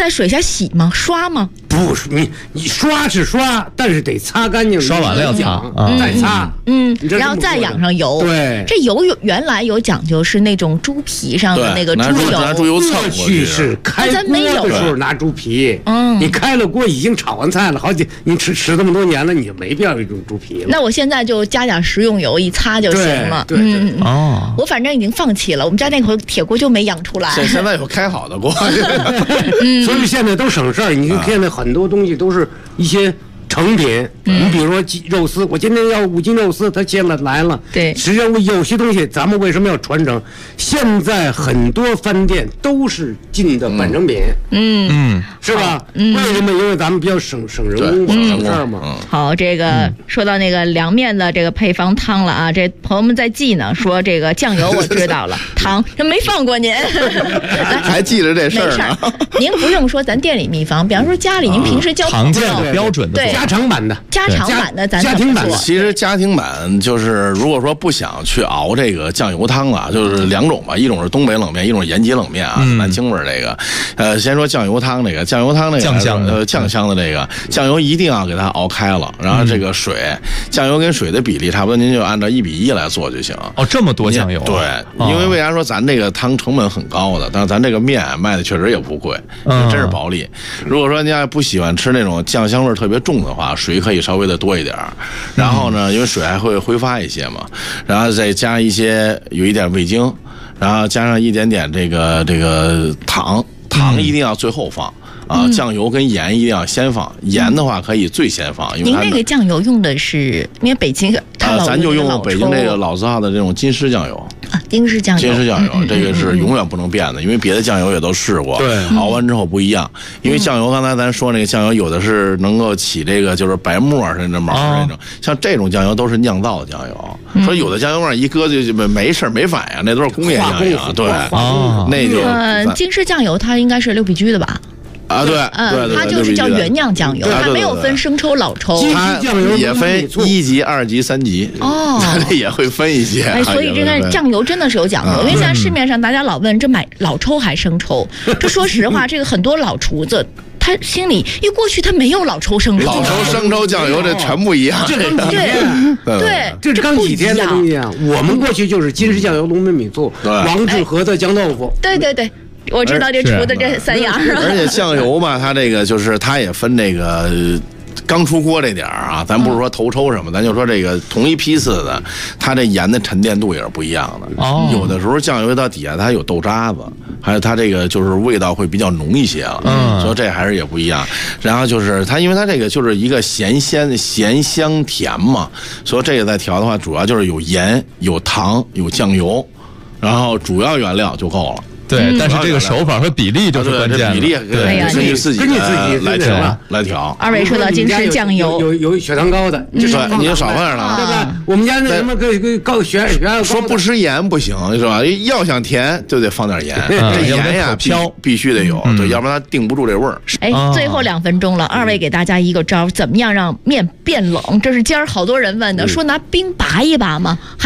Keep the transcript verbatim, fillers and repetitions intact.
在水下洗吗？刷吗？ 不是，你你刷是刷，但是得擦干净， 刷完了要擦， 嗯、再擦， 嗯，然后再养上油。 对， 这油有原来有讲究，是那种猪皮上的那个猪油， 拿猪油蹭过去。是开锅的时候拿猪皮， 嗯， 你开了锅已经炒完菜了，好几你吃吃这么多年了，你就没必要用猪皮了。 那我现在就加点食用油，一擦就行了。 对对对嗯哦，我反正已经放弃了，我们家那口铁锅就没养出来。 现现在有开好的锅， 嗯， 所以现在都省事儿。你看现在很多东西都是一些成品，你比如说肉丝，我今天要五斤肉丝，他现在来了。 对， 实际上有些东西咱们为什么要传承？现在很多饭店都是进的半成品， 嗯嗯， 是吧？ 嗯， 为什么？因为咱们比较省省人工嘛，省事儿嘛。 好，这个说到那个凉面的这个配方汤了啊，这朋友们在记呢，说这个酱油我知道了，糖这没放过您， 还记着这事儿呢。 您不用说咱店里秘方，比方说家里您平时交常见的标准的， 对。 家常版的， 家常版的，咱家庭版。 其实家庭版就是，如果说不想去熬这个酱油汤了，就是两种吧，一种是东北冷面，一种是延吉冷面啊，南京味儿这个。呃，先说酱油汤这个，酱油汤这个酱香呃酱香的这个酱油一定要给它熬开了，然后这个水，酱油跟水的比例差不多，您就按照一比一来做就行。 哦，这么多酱油？ 对，因为为啥说咱这个汤成本很高的，但是咱这个面卖的确实也不贵，真是薄利。如果说您要不喜欢吃那种酱香味特别重的话，水可以稍微的多一点，然后呢，因为水还会挥发一些嘛，然后再加一些有一点味精，然后加上一点点这个这个糖，糖一定要最后放。啊，酱油跟盐一定要先放，盐的话可以最先放。因为您那个酱油用的是，因为北京它啊，咱就用北京这个老字号的这种金狮酱油啊，丁氏酱油， 金狮酱油，这个是永远不能变的，因为别的酱油也都试过， 对， 熬完之后不一样。因为酱油刚才咱说那个酱油，有的是能够起这个就是白沫甚至毛那种，像这种酱油都是酿造的酱油。说有的酱油味一搁就没事没反应，那都是工业酱油，对，那就呃金狮酱油它应该是六必居的吧？ 啊，对， 嗯，它就是叫原酿酱油，它没有分生抽、老抽， 它也分一级、二级、三级， 哦， 它也会分一些。 哎，所以这个酱油真的是有讲究，因为现在市面上大家老问这买老抽还生抽，这说实话，这个很多老厨子。他心里，因为过去他没有老抽生抽， 老抽生抽酱油这全不一样， 这刚几天， 对， 这是刚几天的东西啊。我们过去就是金狮酱油、龙门米醋、王致和的酱豆腐， 对对对。我知道这厨的这三样， 而且酱油嘛，它这个就是它也分这个刚出锅这点儿啊，咱不是说头抽什么，咱就说这个同一批次的，它这盐的沉淀度也是不一样的。 哦， 有的时候酱油到底下它有豆渣子，还有它这个就是味道会比较浓一些了， 嗯， 所以这还是也不一样。然后就是它，因为它这个就是一个咸鲜咸香甜嘛，所以这个在调的话，主要就是有盐、有糖、有酱油，然后主要原料就够了。 对，但是这个手法和比例就是关键了。 比例对，根据自己根据自己来调来调。 二位说到金狮酱油， 有有血糖高的， 对，你就少放点了， 对吧？我们家那什么跟跟高血血压说不吃盐不行是吧？要想甜就得放点盐，这盐呀飘必须得有，对，要不然它定不住这味儿。 哎，最后两分钟了，二位给大家一个招，怎么样让面变冷？这是今儿好多人问的，说拿冰拔一拔吗？